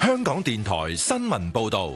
香港電台新聞報道。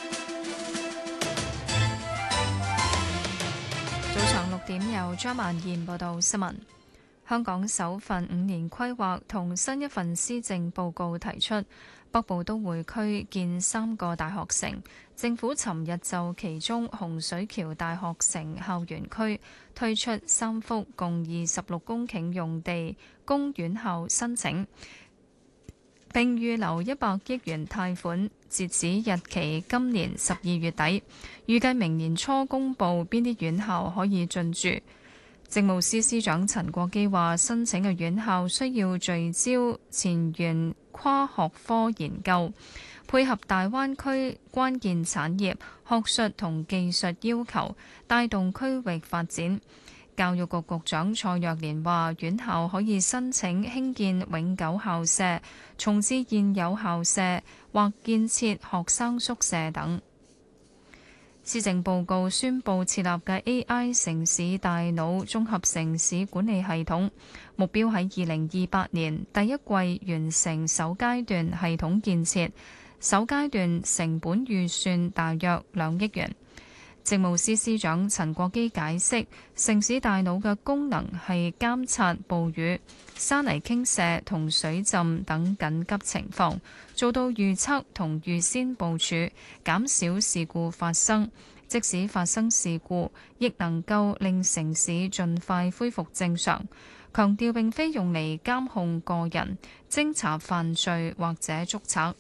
早上6點由張曼燕報道新聞。香港首份5年規劃同新一份施政報告提出，北部都會區建3個大學城。政府尋日就其中洪水橋大學城校園區推出3幅共26公頃用地供院校申請，並預留100億元貸款，截止日期今年12月底，預計明年初公布邊啲院校可以進駐。政務司司長陳國基話，申請嘅院校需要聚焦前沿跨學科研究，配合大灣區關鍵產業、學術同技術要求，帶動區域發展。教育局局長蔡若蓮話，院校可以申請興建永久校舍、重置現有校舍或建設學生宿舍等。施政報告宣布設立嘅 AI 城市大腦綜合城市管理系統，目標喺2028年第一季完成首階段系統建設，首階段成本預算大約2億元。政務司司長陳國基解釋，城市大腦嘅功能係監察暴雨、山泥傾瀉同水浸等緊急情況，做到預測同預先部署，減少事故發生。即使發生事故，亦能夠令城市盡快恢復正常。強調並非用嚟監控個人、偵查犯罪或者捉賊。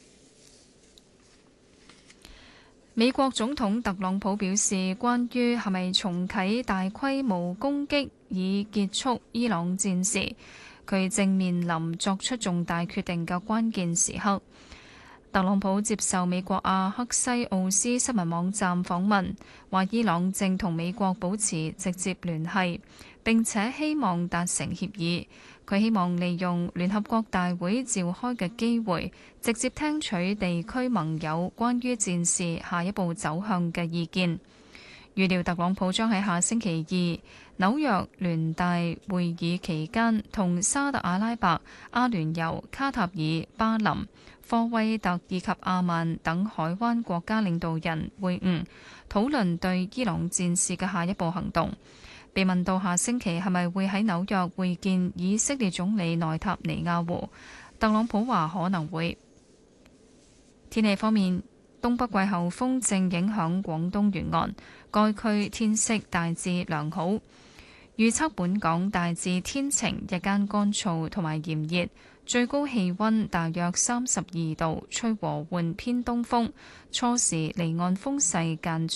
美國總統特朗普表示，關於係咪重啟大規模攻擊以結束伊朗戰事，佢正面臨作出重大決定嘅關鍵時刻。特朗普接受美國阿克西奧斯新聞網站訪問，話伊朗正同美國保持直接聯繫，並且希望達成協議。佢希望利用聯合國大會召開嘅機會，直接聽取地區盟友關於戰事下一步走向嘅意見。預料特朗普將喺下星期2紐約聯大會議期間同沙特阿拉伯、阿聯酋、卡塔爾、巴林、科威特以及阿曼等海灣國家領導人會晤，討論對伊朗戰事嘅下一步行動。被問到下星期係咪會喺紐約會見以色列總理內塔尼亞胡，特朗普話可能會。天氣方面，東北季候風正影響廣東沿岸，該區天色大致良好。預測本港大致天晴，日間乾燥同埋炎熱，最高氣溫大約32度，吹和緩偏東風，初時離岸風勢間